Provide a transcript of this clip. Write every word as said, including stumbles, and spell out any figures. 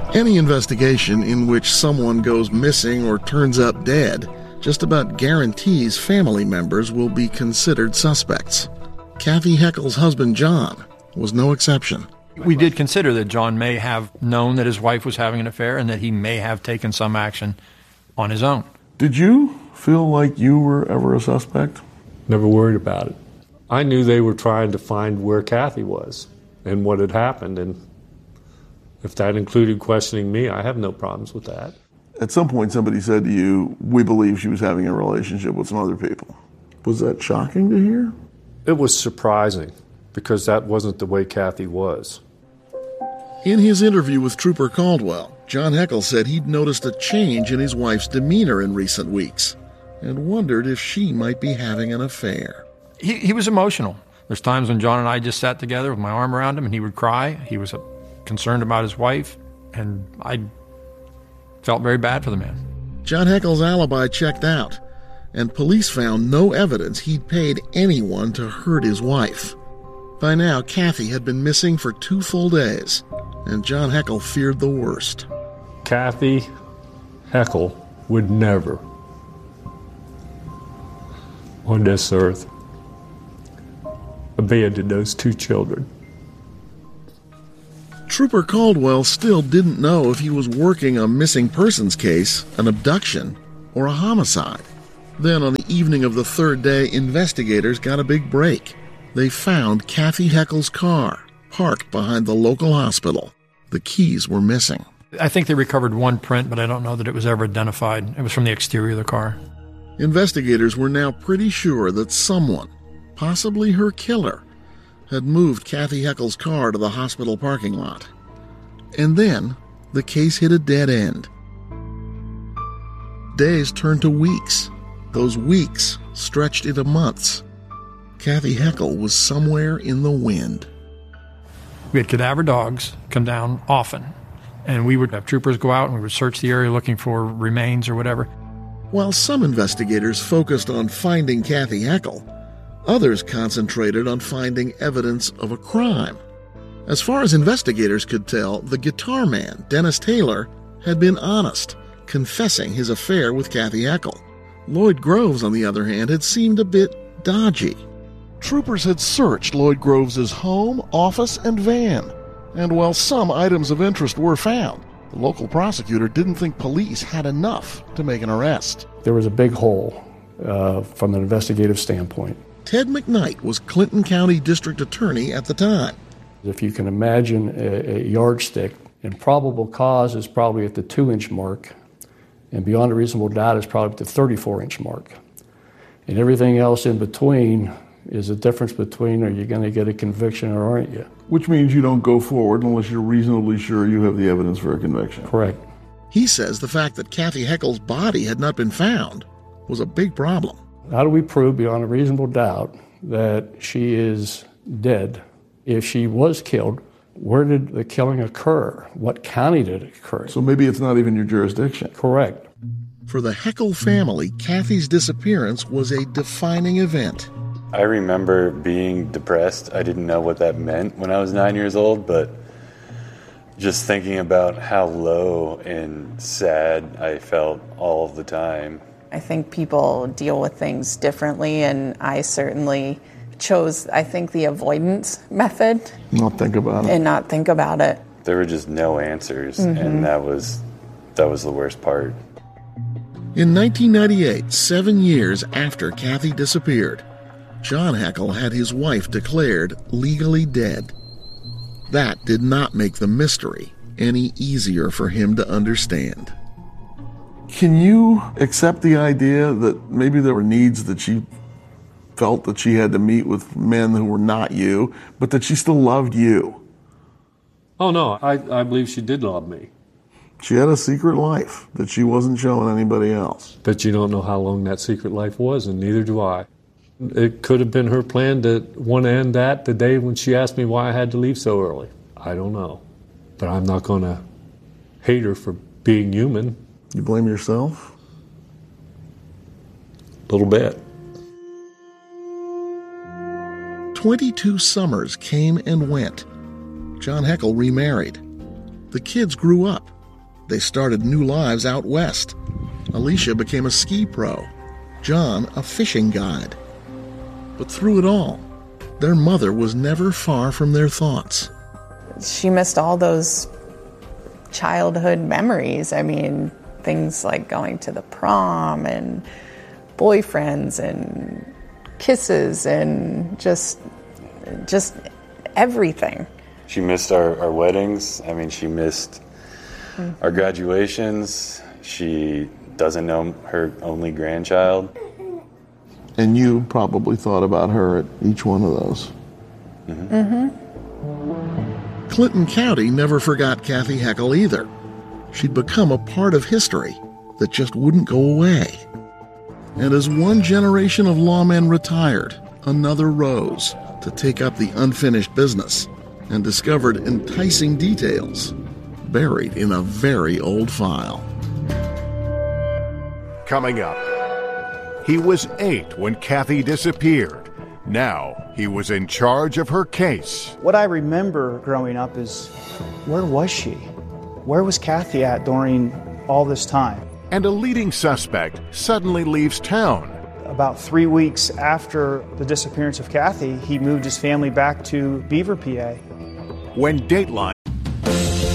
Any investigation in which someone goes missing or turns up dead just about guarantees family members will be considered suspects. Kathy Heckel's husband, John, was no exception. We did consider that John may have known that his wife was having an affair and that he may have taken some action on his own. Did you feel like you were ever a suspect? Never worried about it. I knew they were trying to find where Kathy was and what had happened, and if that included questioning me, I have no problems with that. At some point, somebody said to you, we believe she was having a relationship with some other people. Was that shocking to hear? It was surprising, because that wasn't the way Kathy was. In his interview with Trooper Caldwell, John Heckel said he'd noticed a change in his wife's demeanor in recent weeks and wondered if she might be having an affair. He, he was emotional. There's times when John and I just sat together with my arm around him and he would cry. He was concerned about his wife, and I felt very bad for the man. John Heckel's alibi checked out, and police found no evidence he'd paid anyone to hurt his wife. By now, Kathy had been missing for two full days, and John Heckel feared the worst. Kathy Heckel would never, on this earth, abandon those two children. Trooper Caldwell still didn't know if he was working a missing persons case, an abduction, or a homicide. Then on the evening of the third day, investigators got a big break. They found Kathy Heckel's car, parked behind the local hospital. The keys were missing. I think they recovered one print, but I don't know that it was ever identified. It was from the exterior of the car. Investigators were now pretty sure that someone, possibly her killer, had moved Kathy Heckel's car to the hospital parking lot. And then the case hit a dead end. Days turned to weeks. Those weeks stretched into months. Kathy Heckel was somewhere in the wind. We had cadaver dogs come down often, and we would have troopers go out and we would search the area looking for remains or whatever. While some investigators focused on finding Kathy Heckel, others concentrated on finding evidence of a crime. As far as investigators could tell, the guitar man, Dennis Taylor, had been honest, confessing his affair with Kathy Heckel. Lloyd Groves, on the other hand, had seemed a bit dodgy. Troopers had searched Lloyd Groves' home, office, and van, and while some items of interest were found, the local prosecutor didn't think police had enough to make an arrest. There was a big hole uh, from an investigative standpoint. Ted McKnight was Clinton County District Attorney at the time. If you can imagine a, a yardstick, and probable cause is probably at the two-inch mark, and beyond a reasonable doubt is probably at the thirty-four-inch mark. And everything else in between is the difference between are you going to get a conviction or aren't you? Which means you don't go forward unless you're reasonably sure you have the evidence for a conviction. Correct. He says the fact that Kathy Heckel's body had not been found was a big problem. How do we prove beyond a reasonable doubt that she is dead? If she was killed, where did the killing occur? What county did it occur? So maybe it's not even your jurisdiction. Correct. For the Heckel family, Kathy's disappearance was a defining event. I remember being depressed. I didn't know what that meant when I was nine years old, but just thinking about how low and sad I felt all of the time. I think people deal with things differently, and I certainly chose, I think, the avoidance method. Not think about it. And not think about it. There were just no answers, Mm-hmm. and that was that was the worst part. In nineteen ninety-eight, seven years after Kathy disappeared, John Heckel had his wife declared legally dead. That did not make the mystery any easier for him to understand. Can you accept the idea that maybe there were needs that she felt that she had to meet with men who were not you, but that she still loved you? Oh, no, I, I believe she did love me. She had a secret life that she wasn't showing anybody else. But you don't know how long that secret life was, and neither do I. It could have been her plan to want to end that the day when she asked me why I had to leave so early. I don't know. But I'm not going to hate her for being human. You blame yourself? A little bit. Twenty-two summers came and went. John Heckel remarried. The kids grew up, They started new lives out west. Alicia became a ski pro, John a fishing guide. But through it all, their mother was never far from their thoughts. She missed all those childhood memories. I mean, things like going to the prom and boyfriends and kisses and just just everything. She missed our, our weddings. I mean, she missed mm-hmm. our graduations. She doesn't know her only grandchild. And you probably thought about her at each one of those. Mm-hmm. Mm-hmm. Clinton County never forgot Kathy Heckel either. She'd become a part of history that just wouldn't go away. And as one generation of lawmen retired, another rose to take up the unfinished business and discovered enticing details buried in a very old file. Coming up, he was eight when Kathy disappeared. Now he was in charge of her case. What I remember growing up is, where was she? Where was Kathy at during all this time? And a leading suspect suddenly leaves town. About three weeks after the disappearance of Kathy, he moved his family back to Beaver, P A. When Dateline